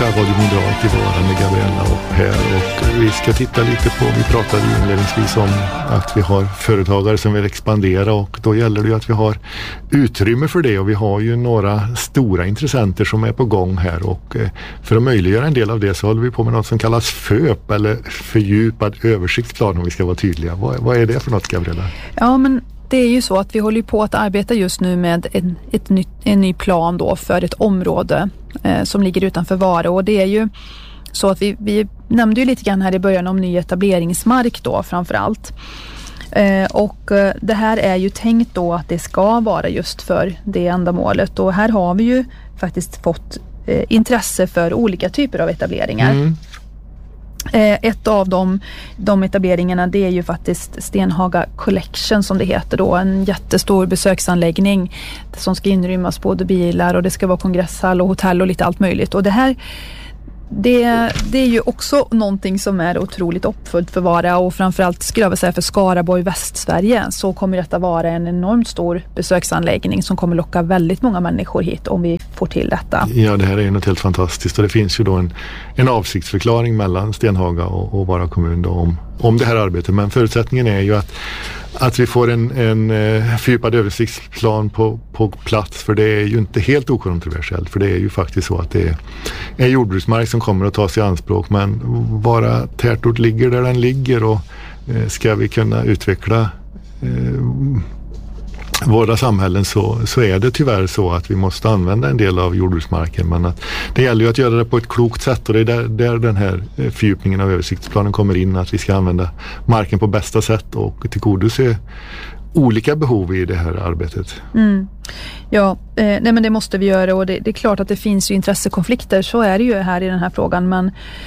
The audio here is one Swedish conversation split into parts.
Radio Moderat i Vara med Gabriella och Per, och vi ska titta lite på, vi pratade inledningsvis om att vi har företagare som vill expandera, och då gäller det ju att vi har utrymme för det, och vi har ju några stora intressenter som är på gång här, och för att möjliggöra en del av det så håller vi på med något som kallas FÖP eller fördjupad översiktsplan, om vi ska vara tydliga. Vad är det för något, Gabriella? Ja, men det är ju så att vi håller på att arbeta just nu med en ny plan då för ett område som ligger utanför Vara, och det är ju så att vi nämnde ju lite grann här i början om ny etableringsmark då framförallt. Och det här är ju tänkt då att det ska vara just för det ändamålet, och här har vi ju faktiskt fått intresse för olika typer av etableringar. Ett av de etableringarna, det är ju faktiskt Stenhaga Collection som det heter då, en jättestor besöksanläggning som ska inrymmas både bilar och det ska vara kongresshall och hotell och lite allt möjligt, och det här det är ju också någonting som är otroligt uppfullt för Vara, och framförallt skulle jag vilja säga för Skaraborg, Västsverige, så kommer detta vara en enormt stor besöksanläggning som kommer locka väldigt många människor hit om vi får till detta. Ja, det här är något helt fantastiskt, och det finns ju då en avsiktsförklaring mellan Stenhaga och Vara kommun då om det här arbetet, men förutsättningen är ju att vi får en fördjupad översiktsplan på plats, för det är ju inte helt okontroversiellt, för det är ju faktiskt så att det är jordbruksmark som kommer att tas i anspråk, men Vara tätort ligger där den ligger, och ska vi kunna utveckla våra samhällen så är det tyvärr så att vi måste använda en del av jordbruksmarken, men att det gäller ju att göra det på ett klokt sätt, och det är där den här fördjupningen av översiktsplanen kommer in, att vi ska använda marken på bästa sätt och tillgodose olika behov i det här arbetet. Ja, nej men det måste vi göra, och det är klart att det finns ju intressekonflikter, så är det ju här i den här frågan, men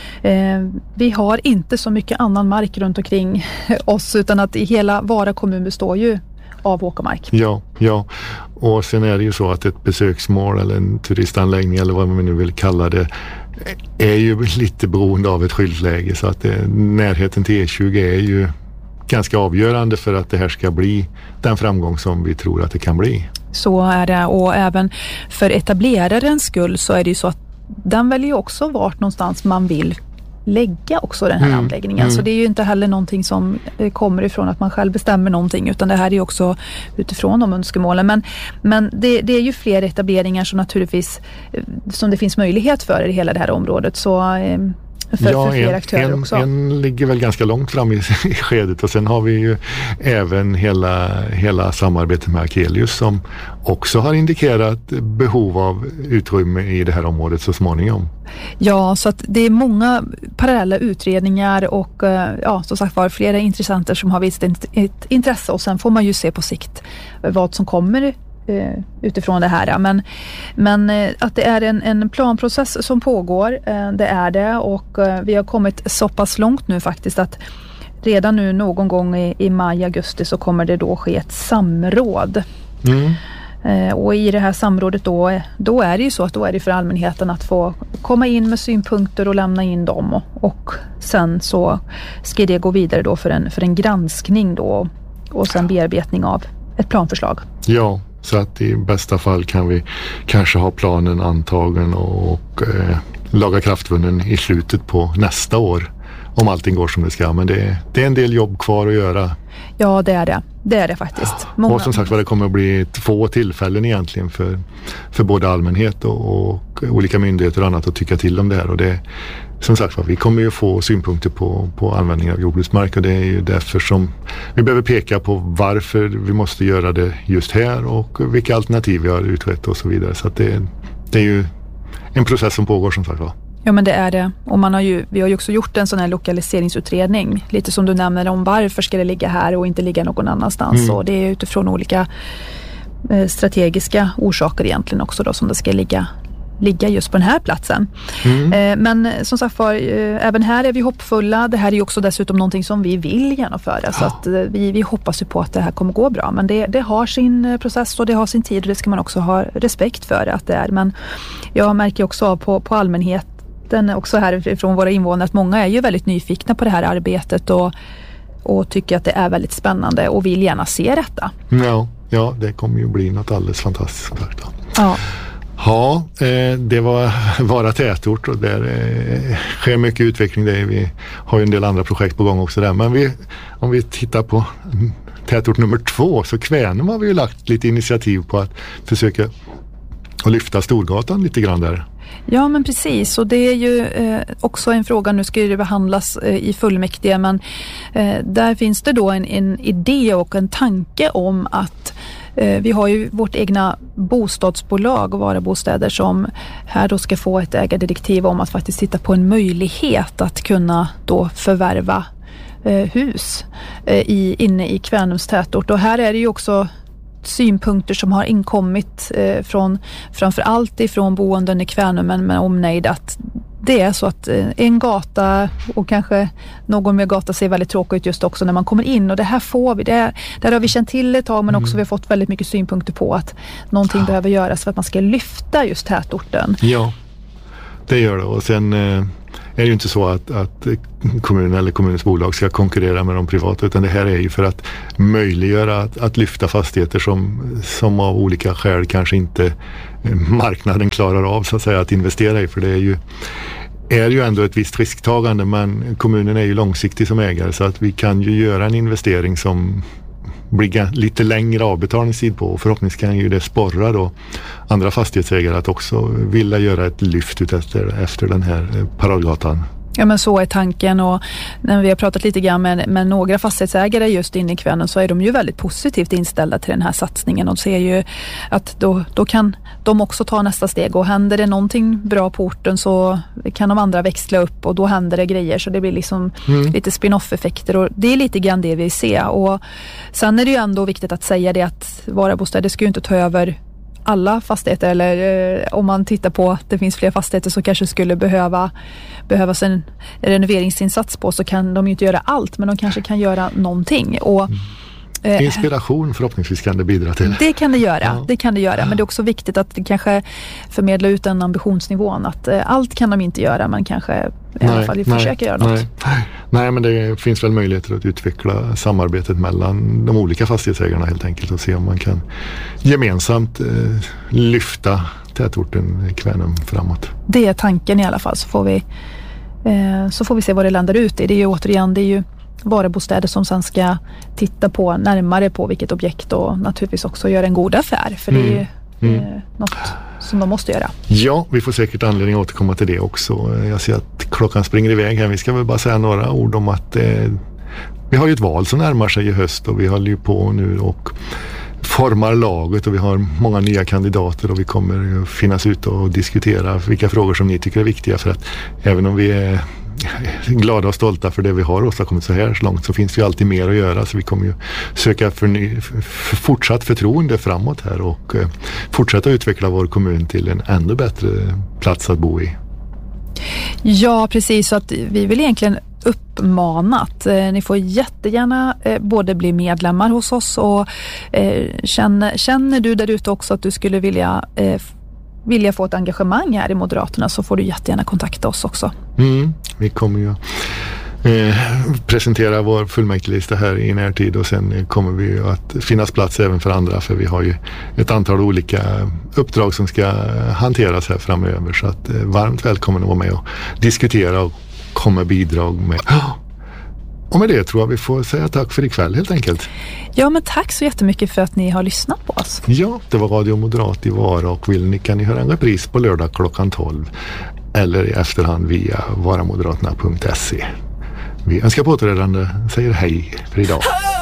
vi har inte så mycket annan mark runt omkring oss, utan att hela Vara kommun består ju av åkermark. Ja. Och sen är det ju så att ett besöksmål eller en turistanläggning eller vad man nu vill kalla det är ju lite beroende av ett skyltläge, så att närheten till E20 är ju ganska avgörande för att det här ska bli den framgång som vi tror att det kan bli. Så är det, och även för etablerarens skull så är det ju så att den väljer ju också vart någonstans man vill lägga också den här anläggningen. Så det är ju inte heller någonting som kommer ifrån att man själv bestämmer någonting, utan det här är ju också utifrån de önskemålen. Men det är ju fler etableringar som naturligtvis som det finns möjlighet för i hela det här området. Så för fler aktörer också. En ligger väl ganska långt fram i skedet, och sen har vi ju även hela samarbetet med Akelius som också har indikerat behov av utrymme i det här området så småningom. Ja, så att det är många parallella utredningar och som sagt var flera intressenter som har visat ett intresse, och sen får man ju se på sikt vad som kommer utifrån det här. Men att det är en planprocess som pågår, det är det, och vi har kommit så pass långt nu faktiskt att redan nu någon gång i maj, augusti så kommer det då ske ett samråd. Och i det här samrådet då är det ju så att då är det för allmänheten att få komma in med synpunkter och lämna in dem, och sen så ska det gå vidare då för en granskning då, och sen bearbetning av ett planförslag. Ja. Så att i bästa fall kan vi kanske ha planen antagen och laga kraftvunnen i slutet på nästa år om allting går som det ska. Men det är en del jobb kvar att göra. Ja, det är det. Det är det faktiskt. Många. Och som sagt det kommer att bli 2 tillfällen egentligen för både allmänhet och olika myndigheter och annat att tycka till om det här. Och det som sagt vi kommer ju få synpunkter på användningen av jordbruksmark, och det är ju därför som vi behöver peka på varför vi måste göra det just här och vilka alternativ vi har utrett och så vidare. Så att det är ju en process som pågår som sagt. Ja, men det är det. Och vi har ju också gjort en sån här lokaliseringsutredning, lite som du nämner, om varför ska det ligga här och inte ligga någon annanstans. Och det är utifrån olika strategiska orsaker egentligen också då som det ska ligga just på den här platsen. Men som sagt även här är vi hoppfulla. Det här är ju också dessutom någonting som vi vill genomföra, så att vi hoppas ju på att det här kommer gå bra. Men det har sin process och det har sin tid, och det ska man också ha respekt för att det är. Men jag märker också på allmänheten också härifrån våra invånare att många är ju väldigt nyfikna på det här arbetet och tycker att det är väldigt spännande och vill gärna se detta. Ja, det kommer ju bli något alldeles fantastiskt. Ja. Ja, det var Vara tätort och där sker mycket utveckling där. Vi har ju en del andra projekt på gång också där. Men om vi tittar på tätort nummer 2 så Kvänum har vi ju lagt lite initiativ på att försöka att lyfta Storgatan lite grann där. Ja, men precis, och det är ju också en fråga, nu ska det behandlas i fullmäktige, men där finns det då en idé och en tanke om att vi har ju vårt egna bostadsbolag och Vara Bostäder som här då ska få ett ägardirektiv om att faktiskt titta på en möjlighet att kunna då förvärva hus inne i Kvänums tätort. Och här är det ju också synpunkter som har inkommit från framförallt ifrån boenden i Kvänum men med omnejd att det är så att en gata och kanske någon mer gata ser väldigt tråkigt ut just också när man kommer in, och det här får vi, där har vi känt till ett tag, men också vi har fått väldigt mycket synpunkter på att någonting behöver göras för att man ska lyfta just tätorten. Ja, det gör det, och sen är det ju inte så att kommunen eller kommunens bolag ska konkurrera med de privata, utan det här är ju för att möjliggöra att lyfta fastigheter som av olika skäl kanske inte marknaden klarar av så att säga att investera i, för det är ju ändå ett visst risktagande, men kommunen är ju långsiktig som ägare så att vi kan ju göra en investering som blir lite längre avbetalningstid på, och förhoppningsvis kan ju det sporra då andra fastighetsägare att också vilja göra ett lyft ut efter den här Paradgatan. Ja, men så är tanken, och när vi har pratat lite grann med några fastighetsägare just inne i Kvänum så är de ju väldigt positivt inställda till den här satsningen och ser ju att då kan de också ta nästa steg, och händer det någonting bra på orten så kan de andra växla upp och då händer det grejer, så det blir liksom lite spin-off-effekter, och det är lite grann det vi ser. Och sen är det ju ändå viktigt att säga det att Vara Bostäder ska ju inte ta över alla fastigheter, eller om man tittar på att det finns fler fastigheter så kanske skulle behövas en renoveringsinsats på, så kan de ju inte göra allt, men de kanske kan göra någonting. Och inspiration förhoppningsvis kan det bidra till. Det kan det göra, men det är också viktigt att vi kanske förmedla ut den ambitionsnivån att allt kan de inte göra, men kanske i alla fall försöka göra något. Nej, men det finns väl möjligheter att utveckla samarbetet mellan de olika fastighetsägarna helt enkelt och se om man kan gemensamt lyfta tätorten Kvänum framåt. Det är tanken i alla fall, så får vi se vad det landar ut i. Det är ju återigen, det är ju Vara Bostäder som sen ska titta på närmare på vilket objekt och naturligtvis också göra en god affär, för det är ju något som de måste göra. Ja, vi får säkert anledning att återkomma till det också. Jag ser att klockan springer iväg här. Vi ska väl bara säga några ord om att vi har ju ett val som närmar sig i höst, och vi håller ju på nu och formar laget, och vi har många nya kandidater, och vi kommer finnas ute och diskutera vilka frågor som ni tycker är viktiga, för att även om vi är glada och stolta för det vi har åstadkommit så här långt, så finns det ju alltid mer att göra, så vi kommer ju söka fortsatt förtroende framåt här och fortsätta utveckla vår kommun till en ännu bättre plats att bo i. Ja, precis, så att vi vill egentligen uppmana att ni får jättegärna både bli medlemmar hos oss, och känner du där ute också att du skulle vilja få ett engagemang här i Moderaterna, så får du jättegärna kontakta oss också. Vi kommer ju presentera vår fullmäktigelista här i närtid, och sen kommer vi ju att finnas plats även för andra, för vi har ju ett antal olika uppdrag som ska hanteras här framöver, så att varmt välkommen att vara med och diskutera och komma bidrag med. Och med det tror jag vi får säga tack för ikväll helt enkelt. Ja, men tack så jättemycket för att ni har lyssnat på oss. Ja, det var Radio Moderat i Vara, och kan ni höra en repris på lördag klockan 12 eller i efterhand via varamoderaterna.se. Vi önskar på återredande, säger hej för idag.